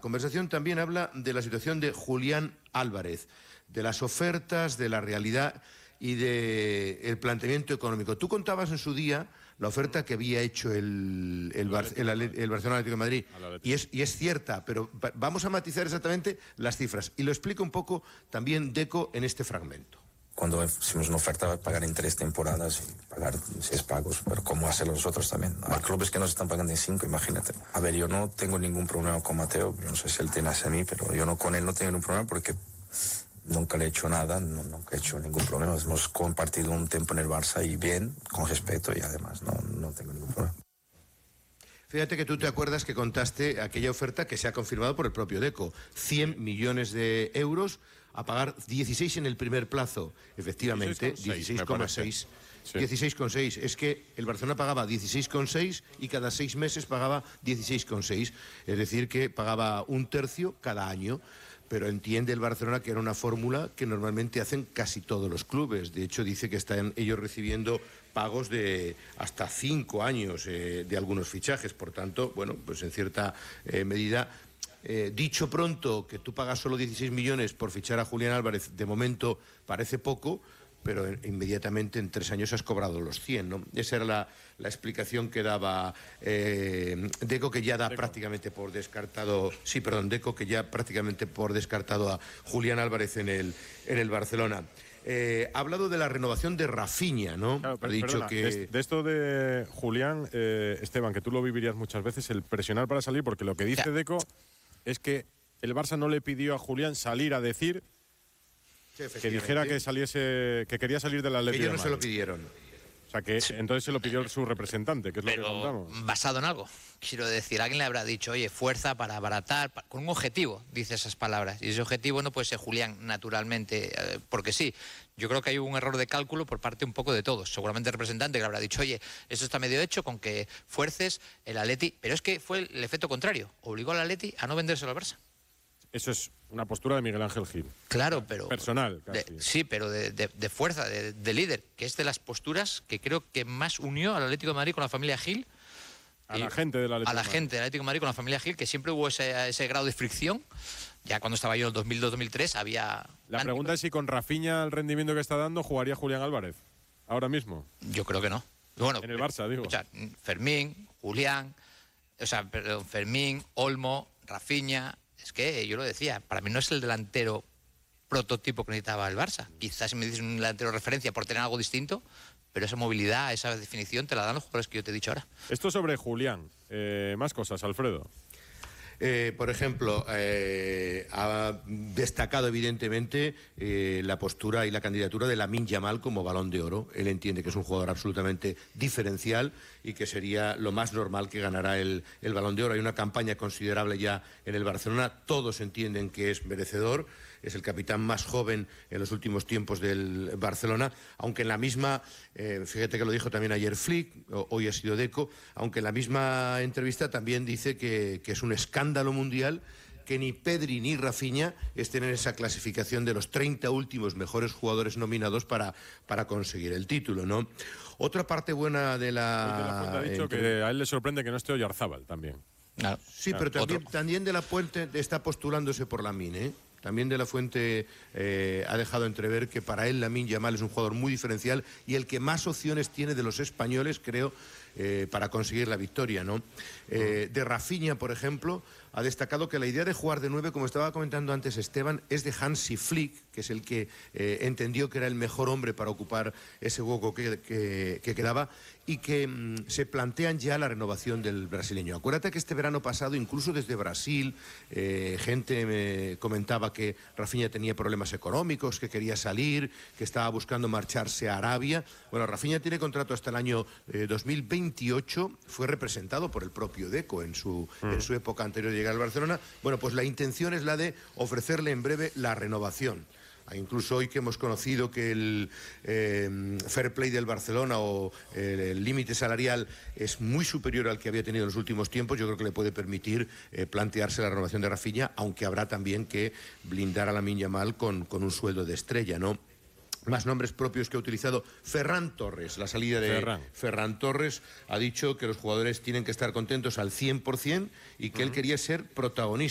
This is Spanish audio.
conversación también habla de la situación de Julián Álvarez, de las ofertas, de la realidad y del planteamiento económico. Tú contabas en su día la oferta que había hecho el Barcelona Atlético de Madrid, y es cierta, pero vamos a matizar exactamente las cifras. Y lo explica un poco también Deco en este fragmento. Cuando hicimos una oferta, pagar en 3 temporadas y pagar 6 pagos, pero ¿cómo hacerlo nosotros también? Hay clubes que nos están pagando en 5, imagínate. A ver, yo no tengo ningún problema con Mateo, yo no sé si él tiene hacia mí, pero yo con él no tengo ningún problema porque nunca le he hecho nada, nunca he hecho ningún problema. Hemos compartido un tiempo en el Barça y bien, con respeto, y además no tengo ningún problema. Fíjate que tú te acuerdas que contaste aquella oferta que se ha confirmado por el propio Deco. 100 millones de euros a pagar 16 en el primer plazo. Efectivamente, 16,6. Sí. 16,6. Es que el Barcelona pagaba 16,6 y cada 6 meses pagaba 16,6. Es decir, que pagaba un tercio cada año. Pero entiende el Barcelona que era una fórmula que normalmente hacen casi todos los clubes. De hecho, dice que están ellos recibiendo pagos de hasta 5 años de algunos fichajes. Por tanto, bueno, pues en cierta medida, dicho pronto, que tú pagas solo 16 millones por fichar a Julián Álvarez, de momento parece poco, pero inmediatamente en 3 años has cobrado los 100, ¿no? Esa era la explicación que daba Deco, que ya da prácticamente por descartado. Sí, perdón, Deco, que ya prácticamente por descartado a Julián Álvarez en el Barcelona. Ha hablado de la renovación de Rafinha, ¿no? Claro, ha dicho perdona, que de esto de Julián, Esteban, que tú lo vivirías muchas veces, el presionar para salir, porque lo que dice Deco es que el Barça no le pidió a Julián salir a decir que dijera que saliese, que quería salir del Atlético. Ellos no se lo pidieron. O sea, que entonces se lo pidió su representante, que es lo que contamos. Basado en algo. Quiero decir, alguien le habrá dicho, oye, fuerza para abaratar, con un objetivo, dice esas palabras. Y ese objetivo no puede ser Julián, naturalmente, porque sí. Yo creo que hay un error de cálculo por parte un poco de todos. Seguramente el representante que le habrá dicho, oye, esto está medio hecho con que fuerces el Atleti. Pero es que fue el efecto contrario. Obligó al Atleti a no vendérselo al Barça. Eso es una postura de Miguel Ángel Gil. Claro, pero... Personal, casi. Sí, pero de fuerza, de líder, que es de las posturas que creo que más unió al Atlético de Madrid con la familia Gil. A la gente del Atlético de Madrid. A la gente del Atlético de Madrid con la familia Gil, que siempre hubo ese grado de fricción. Ya cuando estaba yo en el 2002-2003 había... La pregunta es si con Rafinha el rendimiento que está dando jugaría Julián Álvarez, ahora mismo. Yo creo que no. Bueno, en el Barça, digo. O sea, Fermín, Julián, Fermín, Olmo, Rafinha... Es que yo lo decía, para mí no es el delantero prototipo que necesitaba el Barça. Quizás si me dices un delantero referencia por tener algo distinto, pero esa movilidad, esa definición te la dan los jugadores que yo te he dicho ahora. Esto sobre Julián. Más cosas, Alfredo. Por ejemplo, ha destacado evidentemente la postura y la candidatura de Lamine Yamal como Balón de Oro. Él entiende que es un jugador absolutamente diferencial y que sería lo más normal que ganara el Balón de Oro. Hay una campaña considerable ya en el Barcelona, todos entienden que es merecedor, es el capitán más joven en los últimos tiempos del Barcelona, aunque en la misma, fíjate que lo dijo también ayer Flick, hoy ha sido Deco, aunque en la misma entrevista también dice que es un escándalo mundial que ni Pedri ni Rafinha estén en esa clasificación de los 30 últimos mejores jugadores nominados para conseguir el título, ¿no? Otra parte buena de la... ha dicho que a él le sorprende que no esté Oyarzábal también. Claro. Sí, pero también de la Fuente está postulándose por Lamine, ¿eh? También de la Fuente ha dejado entrever que para él Lamine Yamal es un jugador muy diferencial y el que más opciones tiene de los españoles, creo, para conseguir la victoria, ¿no? De Rafinha, por ejemplo, ha destacado que la idea de jugar de 9, como estaba comentando antes Esteban, es de Hansi Flick, que es el que entendió que era el mejor hombre para ocupar ese hueco que quedaba, y que se plantean ya la renovación del brasileño. Acuérdate que este verano pasado, incluso desde Brasil, gente me comentaba que Rafinha tenía problemas económicos, que quería salir, que estaba buscando marcharse a Arabia. Bueno, Rafinha tiene contrato hasta el año 2028, fue representado por el propio Deco en su época anterior de llegar al Barcelona. Bueno, pues la intención es la de ofrecerle en breve la renovación. Incluso hoy que hemos conocido que el fair play del Barcelona o el límite salarial es muy superior al que había tenido en los últimos tiempos, yo creo que le puede permitir plantearse la renovación de Rafinha, aunque habrá también que blindar a Lamine Yamal con un sueldo de estrella, ¿no? Más nombres propios que ha utilizado Ferran Torres. La salida de Ferran Torres ha dicho que los jugadores tienen que estar contentos al 100% y que él quería ser protagonista.